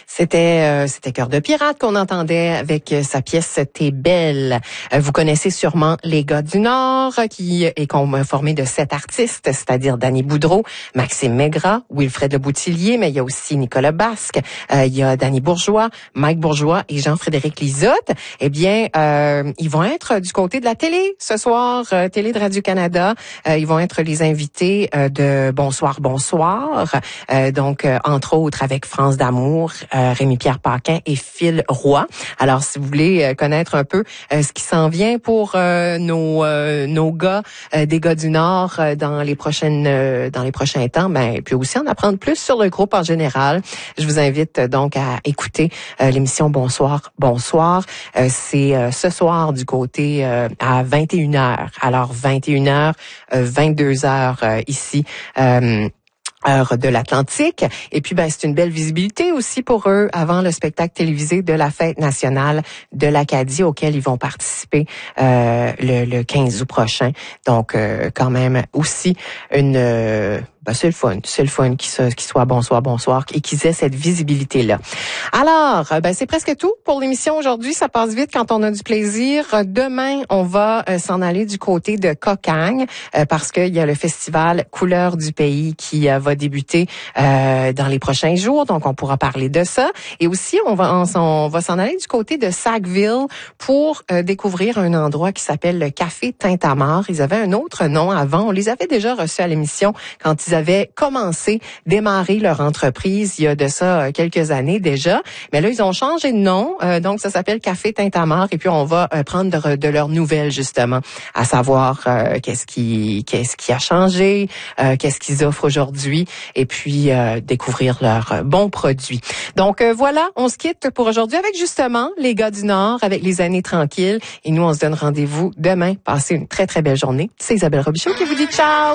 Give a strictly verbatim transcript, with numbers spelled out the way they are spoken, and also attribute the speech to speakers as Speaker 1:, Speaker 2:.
Speaker 1: C'était euh, c'était Cœur de pirate qu'on entendait avec euh, sa pièce T'es belle. Euh, vous connaissez sûrement les gars du Nord qui est formé de sept artistes, c'est-à-dire Danny Boudreau, Maxime Maigrat, Wilfred Le Boutillier, mais il y a aussi Nicolas Basque, euh, il y a Danny Bourgeois, Mike Bourgeois et Jean-Frédéric Lizotte. Eh bien, euh, ils vont être du côté de la télé ce soir, euh, télé de Radio-Canada. Euh, ils vont être les invités euh, de Bonsoir, Bonsoir. Euh, donc, euh, entre autres avec France d'amour, euh, Rémi-Pierre Paquin et Phil Roy. Alors, si vous voulez euh, connaître un peu euh, ce qui s'en vient pour euh, nos euh, nos gars euh, des gars du Nord euh, dans les prochaines euh, dans les prochains temps, ben puis aussi en apprendre plus sur le groupe en général, je vous invite euh, donc à écouter euh, l'émission Bonsoir, Bonsoir. Euh, c'est euh, ce soir du côté euh, à vingt et une heures. Alors vingt et une heures, euh, vingt-deux heures euh, ici. Euh, heure de l'Atlantique. Et puis, ben, c'est une belle visibilité aussi pour eux avant le spectacle télévisé de la Fête nationale de l'Acadie auquel ils vont participer euh, le, le quinze août prochain. Donc, euh, quand même aussi une... Euh, ben, c'est le fun. C'est le fun qu'il qu soit bonsoir, bonsoir et qu'ils aient cette visibilité-là. Alors, ben, c'est presque tout pour l'émission aujourd'hui. Ça passe vite quand on a du plaisir. Demain, on va euh, s'en aller du côté de Cocagne euh, parce qu'il y a le festival Couleurs du pays qui euh, va débuter euh, dans les prochains jours. Donc, on pourra parler de ça. Et aussi, on va, on, on va s'en aller du côté de Sackville pour euh, découvrir un endroit qui s'appelle le Café Tintamarre. Ils avaient un autre nom avant. On les avait déjà reçus à l'émission quand ils avaient commencé, démarré leur entreprise il y a de ça quelques années déjà. Mais là, ils ont changé de nom. Euh, donc, ça s'appelle Café Tintamarre. Et puis, on va euh, prendre de, de leurs nouvelles, justement, à savoir euh, qu'est-ce qui qu'est-ce qui a changé, euh, qu'est-ce qu'ils offrent aujourd'hui, et puis euh, découvrir leurs euh, bons produits. Donc, euh, voilà, on se quitte pour aujourd'hui avec, justement, les gars du Nord, avec les années tranquilles. Et nous, on se donne rendez-vous demain. Passez une très, très belle journée. C'est Isabelle Robichaud qui vous dit ciao!